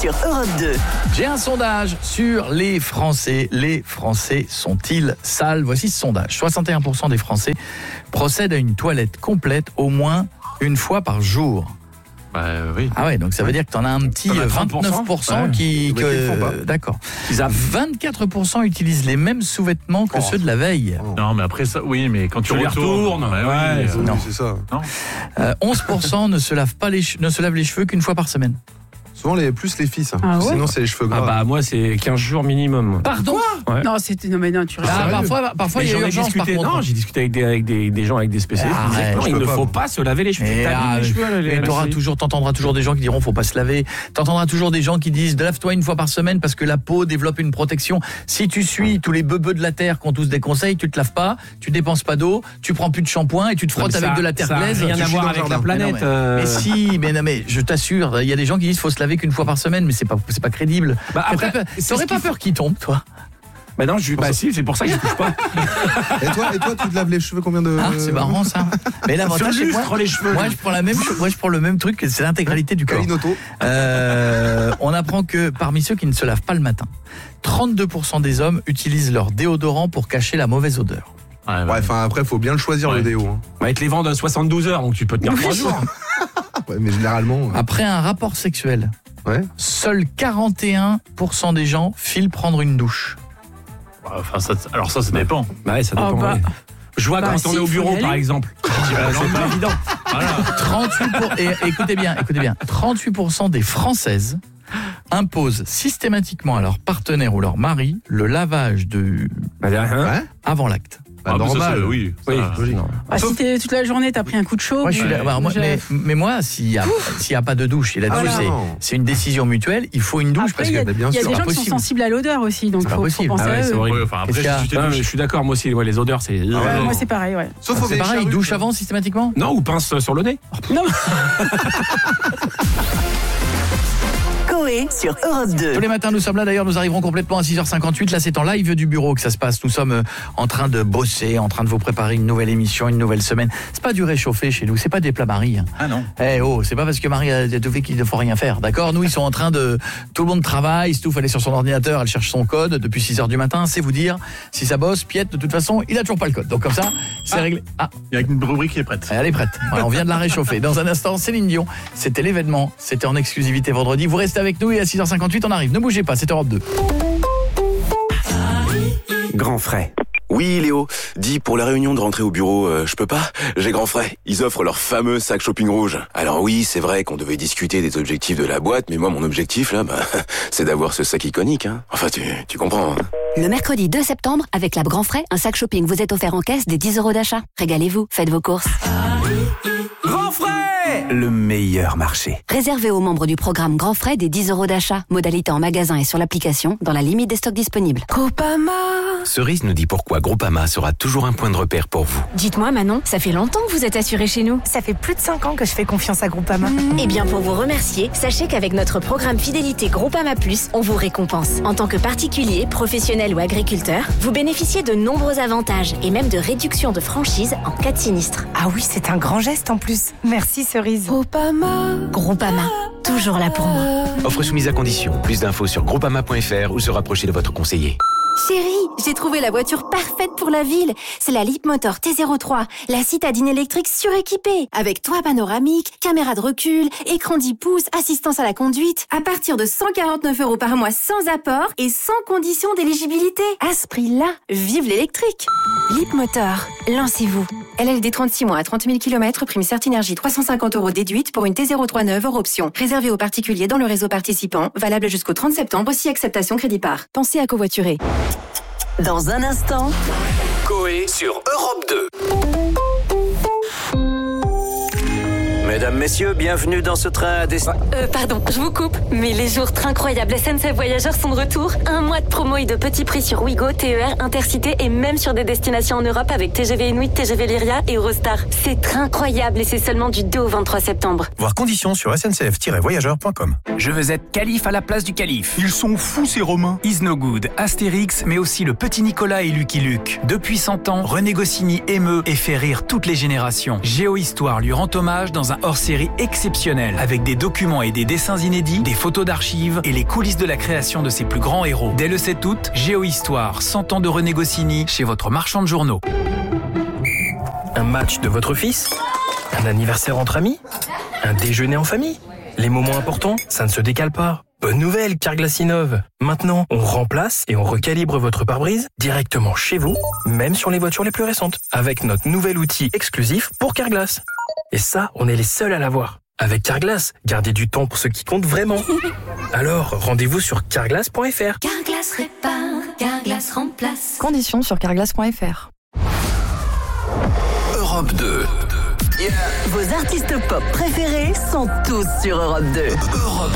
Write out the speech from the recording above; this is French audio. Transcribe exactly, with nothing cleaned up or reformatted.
sur Europe deux. J'ai un sondage sur les Français. Les Français sont-ils sales ? Voici ce sondage. soixante et un pour cent des Français procèdent à une toilette complète au moins une fois par jour. Bah oui. Ah ouais, donc ça veut dire que t'en as un petit vingt-neuf pour cent ouais. qui... Que, euh, d'accord. vingt-quatre pour cent utilisent les mêmes sous-vêtements que Oh. ceux de la veille. Non, mais après ça, oui, mais quand tu, Tu les retournes, retournes, bah ouais, oui, c'est- euh, non. c'est ça. Euh, onze pour cent ne se lavent pas les che- ne se lavent les cheveux qu'une fois par semaine. Souvent, les, plus les filles, ça. Ah ouais Sinon, c'est les cheveux Ah gras. bah moi c'est quinze jours minimum. Pardon ? Ouais. Non, c'était non mais non, tu Ah, restes. parfois, parfois Mais il y a j'en ai urgence par discuté. contre. Non, j'ai discuté avec des, avec des, des gens avec des spécialistes. Ah, Ils disaient ouais, non, je il peux ne pas, faut moi. pas se laver les cheveux. Mais, T'as ah, les cheveux, les- mais les- t'auras les- toujours, t'entendras toujours des gens qui diront faut pas se laver. T'entendras toujours des gens qui disent lave-toi une fois par semaine parce que la peau développe une protection. Si tu suis tous les beubeux de la terre qui ont tous des conseils, tu te laves pas, tu dépenses pas d'eau, tu prends plus de shampoing et tu te Non, frottes mais avec ça- de la terre ça a glaise. rien Tu à chies voir dans avec le la jardin. planète. Mais, non, mais, euh. mais si, mais non, mais je t'assure, il y a des gens qui disent faut se laver qu'une fois par semaine, mais c'est pas, c'est pas crédible. Bah, après, T'as peur- c'est T'aurais ce pas qu'il peur qu'il tombe, toi ? Bah non, je, bah si, c'est pour ça que je touche pas. Et toi, et toi, tu te laves les cheveux combien de... Ah, c'est marrant ça. Mais l'avantage, c'est que moi, les cheveux. moi, je prends la même, cho- moi, je prends le même truc, que c'est l'intégralité du corps. Kalinoto. Euh, on apprend que parmi ceux qui ne se lavent pas le matin, trente-deux pour cent des hommes utilisent leur déodorant pour cacher la mauvaise odeur. Ouais, Ouais, ouais. enfin, après, faut bien le choisir, Ouais. le déo. Hein. Bah, ils te les vendent à soixante-douze heures, donc tu peux tenir trois jours. Ouais, mais généralement... euh, Après un rapport sexuel, Ouais. seuls quarante et un pour cent des gens filent prendre une douche. Enfin, ça, alors ça, ça dépend. Bah ouais, ça dépend. Oh, bah. ouais. Je vois Bah, quand si, on est au faut y bureau, aller. par exemple. Je dirais, c'est pas évident. Voilà. trente-huit pour... et, écoutez bien, écoutez bien, trente-huit pour cent des Françaises imposent systématiquement à leur partenaire ou leur mari le lavage de Bah, hein Ouais. avant l'acte. Bah, Ah, mais ça, normal. c'est- oui. Oui, ça, logique. non. Ah, si t'es toute la journée, t'as pris un coup de chaud. Moi, je suis bon, là- alors, moi, déjà- mais, mais moi, s'il y a, s'il y a pas de douche, et la Ah douche, c'est, non. c'est une décision mutuelle, il faut une douche Après, parce il y a, que bah, bien il y a sûr, des pas gens qui sont possible. sensibles à l'odeur aussi, donc C'est pas faut, faut possible. penser Ah ouais, à c'est eux. horrible. Ouais, enfin, après, Qu'est-ce qu'il y a si tu t'es Non, mais douché- je suis d'accord, moi aussi, ouais, les odeurs, c'est. Ah ouais, Ouais, non. moi c'est pareil, ouais. Sauf au c'est pareil, charrues, douche ça. avant systématiquement. Non, ou pince sur le nez. Non, Coé sur Europe deux. Tous les matins, nous sommes là. D'ailleurs, nous arriverons complètement à six heures cinquante-huit. Là, c'est en live du bureau que ça se passe. Nous sommes euh, en train de bosser, en train de vous préparer une nouvelle émission, une nouvelle semaine. C'est pas du réchauffé chez nous. C'est pas des plats Marie. hein. Ah non. Eh oh, c'est pas parce que Marie a tout fait qu'il ne faut rien faire. D'accord? Nous, ils sont en train de, tout le monde travaille. Stouff, elle est sur son ordinateur. Elle cherche son code depuis six heures du matin. C'est vous dire si ça bosse. Piette, de toute façon, il a toujours pas le code. Donc, comme ça, c'est réglé. Ah. Il y a une rubrique qui est prête. Elle est prête. Voilà, on vient de la réchauffer. Dans un instant, Céline Dion. C'était l'événement. C'était en exclusivité vendredi. Vous restez avec nous et à six heures cinquante-huit, on arrive. Ne bougez pas, c'est Europe deux. Grand frais. Oui, Léo. Dis, pour la réunion de rentrée au bureau, euh, je peux pas? J'ai grand frais. Ils offrent leur fameux sac shopping rouge. Alors oui, c'est vrai qu'on devait discuter des objectifs de la boîte, mais moi, mon objectif, là, bah, c'est d'avoir ce sac iconique, hein. Enfin, tu, tu comprends, hein. Le mercredi deux septembre, avec la Grand Frais, un sac shopping vous est offert en caisse des dix euros d'achat. Régalez-vous, faites vos courses. Grand frais! Le meilleur marché. Réservé aux membres du programme Grand Frais des dix euros d'achat. Modalité en magasin et sur l'application, dans la limite des stocks disponibles. Groupama. Cerise nous dit pourquoi Groupama sera toujours un point de repère pour vous. Dites-moi Manon, ça fait longtemps que vous êtes assuré chez nous. Ça fait plus de cinq ans que je fais confiance à Groupama. Eh bien, pour vous remercier, sachez qu'avec notre programme Fidélité Groupama Plus, on vous récompense. En tant que particulier, professionnel ou agriculteur, vous bénéficiez de nombreux avantages et même de réductions de franchise en cas de sinistre. Ah oui, c'est un grand geste en plus. Merci Cerise. Groupama. Groupama, toujours là pour moi. Offre soumise à condition. Plus d'infos sur groupama point f r ou se rapprocher de votre conseiller. Chérie, j'ai trouvé la voiture parfaite pour la ville. C'est la Leapmotor T zéro trois, la citadine électrique suréquipée. Avec toit panoramique, caméra de recul, écran dix pouces, assistance à la conduite. À partir de cent quarante-neuf euros par mois sans apport et sans condition d'éligibilité. À ce prix-là, vive l'électrique. Leapmotor, lancez-vous. L L D trente-six mois à trente mille kilomètres, prime Certinergie trois cent cinquante euros déduite pour une T zéro trois neuve hors option. Réservée aux particuliers dans le réseau participant, valable jusqu'au trente septembre, si acceptation crédit par. Pensez à covoiturer. Dans un instant, Coé sur Europe deux. Mesdames, messieurs, bienvenue dans ce train à destination. Euh, pardon, je vous coupe, mais les jours incroyables S N C F Voyageurs sont de retour. Un mois de promo et de petits prix sur Ouigo, T E R, Intercité et même sur des destinations en Europe avec T G V Inuit, T G V Lyria et Eurostar. C'est incroyable et c'est seulement du deux au vingt-trois septembre. Voir conditions sur s n c f tiret voyageurs point com. Je veux être calife à la place du calife. Ils sont fous ces Romains. Is No Good, Astérix, mais aussi le petit Nicolas et Lucky Luke. Depuis cent ans, René Goscinny émeut et fait rire toutes les générations. Géohistoire lui rend hommage dans un hors hors-série exceptionnel avec des documents et des dessins inédits, des photos d'archives et les coulisses de la création de ses plus grands héros. Dès le sept août, Géohistoire, cent ans de René Goscinny chez votre marchand de journaux. Un match de votre fils? Un anniversaire entre amis? Un déjeuner en famille? Les moments importants, ça ne se décale pas. Bonne nouvelle, Carglass innove. Maintenant, on remplace et on recalibre votre pare-brise directement chez vous, même sur les voitures les plus récentes, avec notre nouvel outil exclusif pour Carglass. Et ça, on est les seuls à l'avoir. Avec Carglass, gardez du temps pour ce qui compte vraiment. Alors, rendez-vous sur carglass point f r. Carglass répare, Carglass remplace. Conditions sur carglass point f r. Europe deux. Yeah. Vos artistes pop préférés sont tous sur Europe deux. Europe